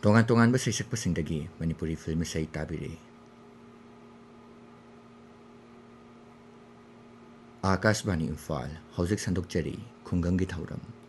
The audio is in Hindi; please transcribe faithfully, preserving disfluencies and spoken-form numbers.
तोगान तोगान सैसक्पसिंदगी मणिपुरी फिल्म सै ताबिरे आकाशवाणी इम्फाल हौजिक संदोकचरी खुंगंगी थौरम